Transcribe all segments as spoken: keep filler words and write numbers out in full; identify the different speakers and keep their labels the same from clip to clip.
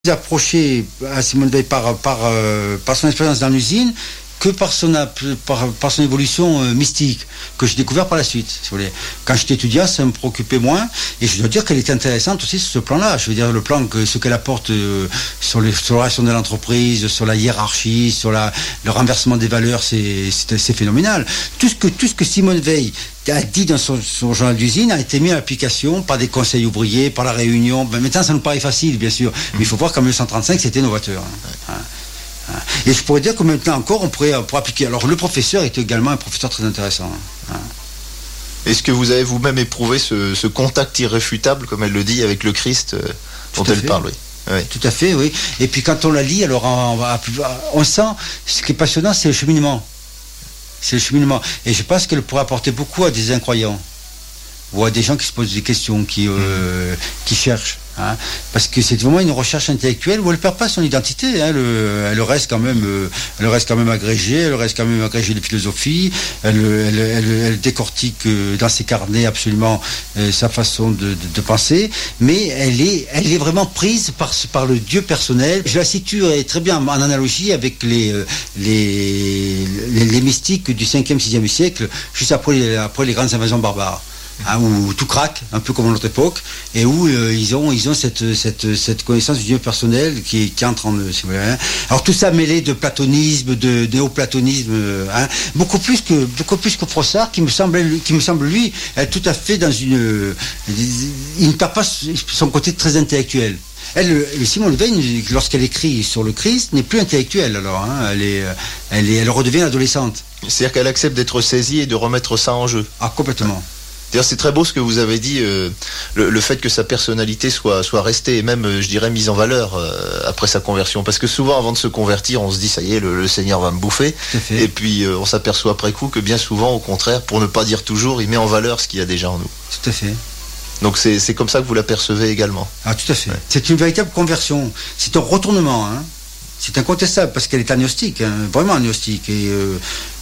Speaker 1: approché à Simone Veil par, par, euh, par son expérience dans l'usine que par son, par, par son évolution euh, mystique, que j'ai découvert par la suite, si vous voulez. Quand j'étais étudiant, ça me préoccupait moins, et je dois dire qu'elle était intéressante aussi sur ce plan-là. Je veux dire, le plan, que ce qu'elle apporte euh, sur, les, sur la relation de l'entreprise, sur la hiérarchie, sur la, le renversement des valeurs, c'est, c'est, c'est phénoménal. Tout ce que, tout ce que Simone Veil a dit dans son, son journal d'usine a été mis en application par des conseils ouvriers, par la réunion. Ben, maintenant, ça nous paraît facile, bien sûr, mais il faut voir qu'en mille neuf cent trente-cinq, c'était novateur. Hein. Hein. Et je pourrais dire que maintenant encore, on pourrait, on pourrait appliquer. Alors, le professeur est également un professeur très intéressant. Hein.
Speaker 2: Est-ce que vous avez vous-même éprouvé ce, ce contact irréfutable, comme elle le dit, avec le Christ euh, dont elle parle, oui. Oui.
Speaker 1: Tout à fait, oui. Et puis quand on la lit, alors on, on, on sent, ce qui est passionnant, c'est le cheminement. C'est le cheminement. Et je pense qu'elle pourrait apporter beaucoup à des incroyants, ou à des gens qui se posent des questions, qui, euh, mmh. qui cherchent. Hein, parce que c'est vraiment une recherche intellectuelle où elle ne perd pas son identité. Hein, le, elle reste quand même, euh, elle reste quand même agrégée, elle reste quand même agrégée de philosophie. Elle, elle, elle, elle décortique euh, dans ses carnets absolument euh, sa façon de, de, de penser, mais elle est, elle est vraiment prise par, par le Dieu personnel. Je la situe très bien en analogie avec les, les, les, les mystiques du cinquième, sixième siècle, juste après les, après les grandes invasions barbares. Hein, où tout craque, un peu comme à notre époque, et où euh, ils ont, ils ont cette, cette, cette connaissance du Dieu personnel qui, qui entre en eux. Si vous voulez, hein. Alors tout ça mêlé de platonisme, de néoplatonisme, hein, beaucoup plus que beaucoup plus que Froissart, qui me semble, qui me semble lui, être tout à fait dans une, il ne perd pas son côté très intellectuel. Elle, Simone Veil, lorsqu'elle écrit sur le Christ, n'est plus intellectuelle alors. Hein, elle est, elle est, elle redevient adolescente.
Speaker 2: C'est-à-dire qu'elle accepte d'être saisie et de remettre ça en jeu.
Speaker 1: Ah, complètement.
Speaker 2: D'ailleurs, c'est très beau ce que vous avez dit, euh, le, le fait que sa personnalité soit, soit restée et même, euh, je dirais, mise en valeur euh, après sa conversion. Parce que souvent, avant de se convertir, on se dit, ça y est, le, le Seigneur va me bouffer. Et puis, euh, on s'aperçoit après coup que bien souvent, au contraire, pour ne pas dire toujours, il met en valeur ce qu'il y a déjà en nous.
Speaker 1: Tout à fait.
Speaker 2: Donc, c'est, c'est comme ça que vous l'apercevez également.
Speaker 1: Ah, tout à fait.
Speaker 2: Ouais.
Speaker 1: C'est une véritable conversion. C'est un retournement, hein. C'est incontestable parce qu'elle est agnostique, hein, vraiment agnostique, et euh,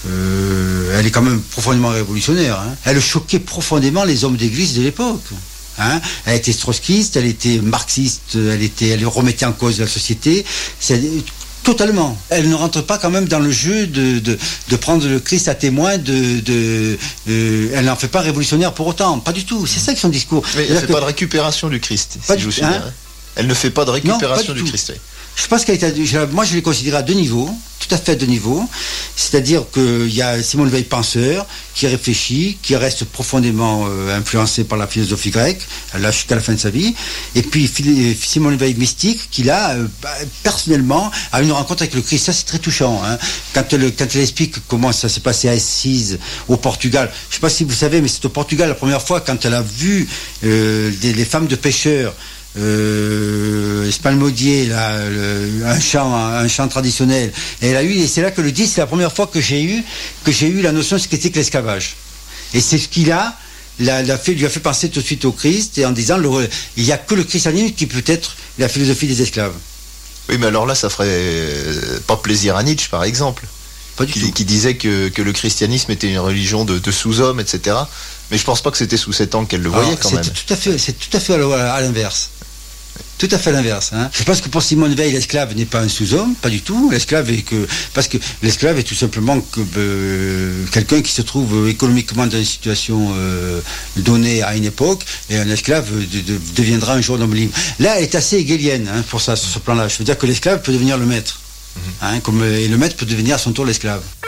Speaker 1: euh, elle est quand même profondément révolutionnaire. Hein. Elle choquait profondément les hommes d'église de l'époque. Hein. Elle était trotskiste, elle était marxiste, elle, était, elle remettait en cause la société. C'est, totalement. Elle ne rentre pas quand même dans le jeu de, de, de prendre le Christ à témoin, de, de, euh, elle n'en fait pas révolutionnaire pour autant, pas du tout. C'est ça que son discours.
Speaker 2: Mais elle ne fait que... pas de récupération du Christ, si je vous suis bien. Elle ne fait pas de récupération non, pas du, du Christ. Oui.
Speaker 1: Je pense qu'elle est à, moi je l'ai considérée à deux niveaux, tout à fait à deux niveaux. C'est-à-dire qu'il y a Simone Veil penseur, qui réfléchit, qui reste profondément euh, influencé par la philosophie grecque, là jusqu'à la fin de sa vie. Et puis Simone Veil mystique, qui là, euh, personnellement, a une rencontre avec le Christ. Ça c'est très touchant. Hein. Quand, elle, quand elle explique comment ça s'est passé à Assise, au Portugal. Je ne sais pas si vous savez, mais c'est au Portugal la première fois quand elle a vu euh, des, les femmes de pêcheurs. Euh, Spalmodier, là, le, un chant, un chant traditionnel. Et elle a eu, et c'est là que le dit, c'est la première fois que j'ai eu, que j'ai eu la notion de ce qu'était que l'esclavage. Et c'est ce qu'il a, l'a, l'a fait, lui a fait penser tout de suite au Christ, et en disant, le, il n'y a que le christianisme qui peut être la philosophie des esclaves.
Speaker 2: Oui, mais alors là, ça ferait pas plaisir à Nietzsche, par exemple.
Speaker 1: Pas du
Speaker 2: qui,
Speaker 1: tout.
Speaker 2: Qui disait que, que le christianisme était une religion de, de sous-hommes, et cetera. Mais je pense pas que c'était sous cet angle qu'elle le voyait. Alors, quand
Speaker 1: c'est
Speaker 2: même.
Speaker 1: Tout à fait, c'est tout à fait à, à l'inverse. Tout à fait l'inverse. Hein. Je pense que pour Simone Veil, l'esclave n'est pas un sous-homme, pas du tout. L'esclave est que parce que l'esclave est tout simplement que euh, quelqu'un qui se trouve économiquement dans une situation euh, donnée à une époque, et un esclave de, de, deviendra un jour un homme libre. Là, elle est assez hegelienne hein, pour ça, sur ce plan-là. Je veux dire que l'esclave peut devenir le maître, mmh. hein, comme et le maître peut devenir à son tour l'esclave.